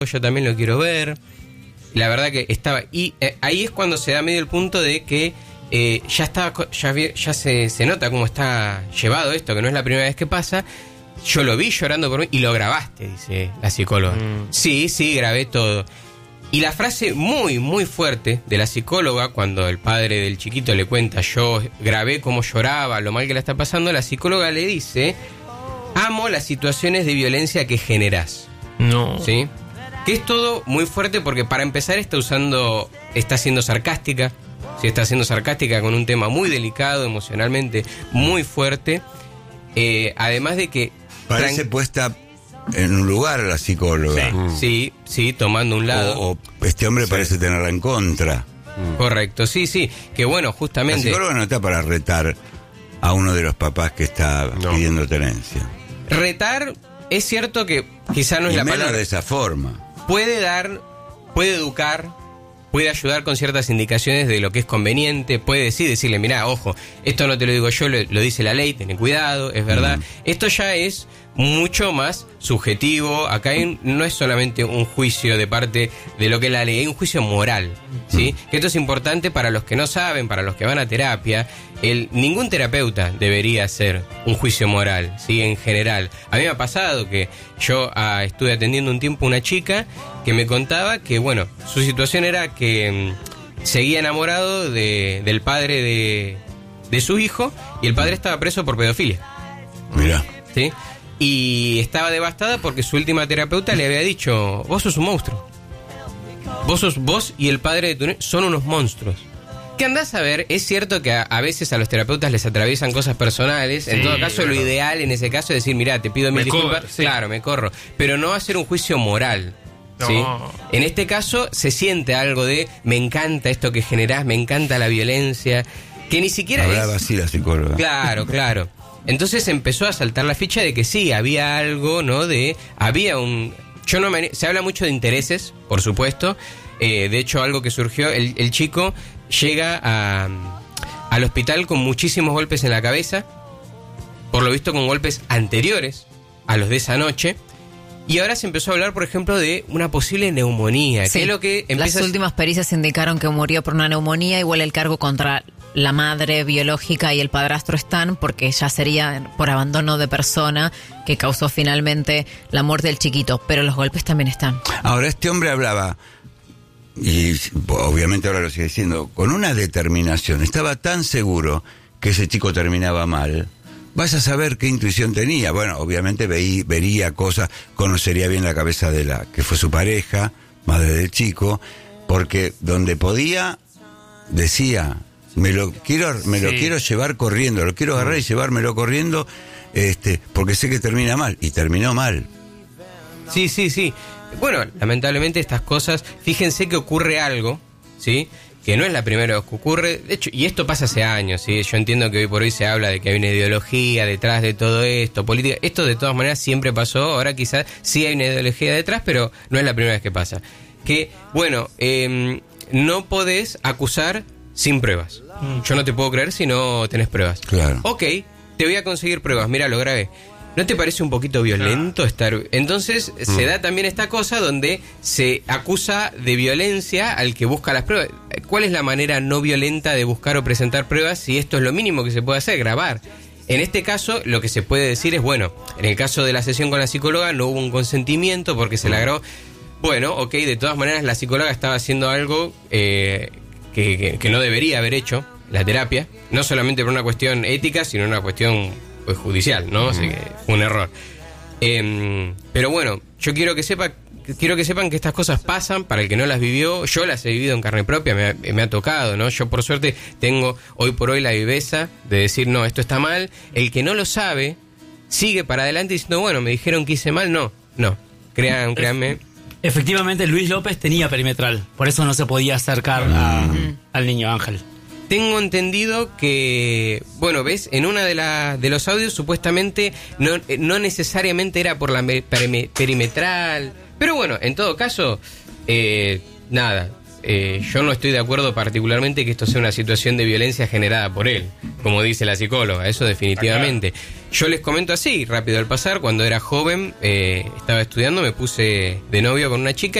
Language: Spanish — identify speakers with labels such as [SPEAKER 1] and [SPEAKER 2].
[SPEAKER 1] yo también lo quiero ver. La verdad que estaba... Y ahí es cuando se da medio el punto de que ya se nota cómo está llevado esto, que no es la primera vez que pasa. Yo lo vi llorando por mí y lo grabaste, dice la psicóloga. Sí, grabé todo. Y la frase muy, muy fuerte de la psicóloga, cuando el padre del chiquito le cuenta, yo grabé cómo lloraba, lo mal que la está pasando, la psicóloga le dice, amo las situaciones de violencia que generás.
[SPEAKER 2] No.
[SPEAKER 1] ¿Sí? Que es todo muy fuerte porque para empezar está siendo sarcástica. Sí, está siendo sarcástica con un tema muy delicado, emocionalmente muy fuerte. Además de que...
[SPEAKER 3] Parece puesta en un lugar la psicóloga.
[SPEAKER 1] Sí, tomando un lado.
[SPEAKER 3] O este hombre parece tenerla en contra.
[SPEAKER 1] Correcto, sí. Que bueno, justamente...
[SPEAKER 3] La psicóloga no está para retar a uno de los papás que está pidiendo tenencia.
[SPEAKER 1] Retar, es cierto que quizá no es la palabra.
[SPEAKER 3] De esa forma.
[SPEAKER 1] Puede educar, puede ayudar con ciertas indicaciones de lo que es conveniente, puede decirle, mirá, ojo, esto no te lo digo yo, lo dice la ley, ten cuidado, es verdad. Esto ya es mucho más subjetivo. Acá no es solamente un juicio de parte de lo que es la ley, hay un juicio moral, ¿sí? Que esto es importante para los que no saben, para los que van a terapia. Ningún terapeuta debería hacer un juicio moral, ¿sí? En general. A mí me ha pasado que yo estuve atendiendo un tiempo una chica que me contaba que, bueno, su situación era que seguía enamorado del padre de su hijo, y el padre estaba preso por pedofilia.
[SPEAKER 3] Mirá.
[SPEAKER 1] ¿Sí? Y estaba devastada porque su última terapeuta le había dicho, vos sos un monstruo. Vos y el padre de tu niño son unos monstruos. ¿Qué andás a ver? Es cierto que a veces a los terapeutas les atraviesan cosas personales. En todo caso, lo ideal en ese caso es decir, mirá, te pido mil disculpas. Claro, me corro. Pero no hacer un juicio moral. ¿Sí? En este caso se siente algo de, me encanta esto que generás, me encanta la violencia, que ni siquiera
[SPEAKER 3] hablaba así la psicóloga.
[SPEAKER 1] Claro. Entonces empezó a saltar la ficha de que sí, había algo, ¿no? Se habla mucho de intereses, por supuesto. De hecho, algo que surgió, el chico llega al hospital con muchísimos golpes en la cabeza, por lo visto con golpes anteriores a los de esa noche. Y ahora se empezó a hablar, por ejemplo, de una posible neumonía.
[SPEAKER 4] Sí,
[SPEAKER 1] que es lo que
[SPEAKER 4] las últimas pericias indicaron que murió por una neumonía. Igual el cargo contra la madre biológica y el padrastro están, porque ya sería por abandono de persona que causó finalmente la muerte del chiquito. Pero los golpes también están.
[SPEAKER 3] Ahora, este hombre hablaba, y obviamente ahora lo sigue diciendo, con una determinación. Estaba tan seguro que ese chico terminaba mal. Vas a saber qué intuición tenía. Bueno, obviamente vería cosas, conocería bien la cabeza de la que fue su pareja, madre del chico, porque donde podía decía, me lo quiero llevar corriendo, lo quiero agarrar y llevármelo corriendo, porque sé que termina mal, y terminó mal.
[SPEAKER 1] Sí. Bueno, lamentablemente estas cosas, fíjense que ocurre algo, ¿sí? Que no es la primera vez que ocurre, de hecho, y esto pasa hace años, ¿sí? Yo entiendo que hoy por hoy se habla de que hay una ideología detrás de todo esto, política, esto de todas maneras siempre pasó, ahora quizás sí hay una ideología detrás, pero no es la primera vez que pasa. Que, bueno, no podés acusar sin pruebas. Yo no te puedo creer si no tenés pruebas.
[SPEAKER 3] Claro.
[SPEAKER 1] Ok, te voy a conseguir pruebas, mira, lo grabé. ¿No te parece un poquito violento estar...? Entonces se da también esta cosa donde se acusa de violencia al que busca las pruebas. ¿Cuál es la manera no violenta de buscar o presentar pruebas si esto es lo mínimo que se puede hacer, grabar? En este caso, lo que se puede decir es, bueno, en el caso de la sesión con la psicóloga no hubo un consentimiento porque se la grabó. Bueno, ok, de todas maneras la psicóloga estaba haciendo algo que no debería haber hecho, la terapia. No solamente por una cuestión ética, sino una cuestión... pues judicial, ¿no? Así que fue un error. Pero bueno, yo quiero que sepan que estas cosas pasan. Para el que no las vivió, yo las he vivido en carne propia, me ha tocado, ¿no? Yo por suerte tengo hoy por hoy la viveza de decir, no, esto está mal. El que no lo sabe, sigue para adelante diciendo, bueno, me dijeron que hice mal. No, créanme.
[SPEAKER 2] Efectivamente, Luis López tenía perimetral, por eso no se podía acercar al niño Ángel.
[SPEAKER 1] Tengo entendido que, bueno, ves, en una de los audios supuestamente no necesariamente era por la perimetral, pero bueno, en todo caso, nada, yo no estoy de acuerdo particularmente que esto sea una situación de violencia generada por él, como dice la psicóloga, eso definitivamente. Yo les comento así, rápido al pasar, cuando era joven, estaba estudiando, me puse de novio con una chica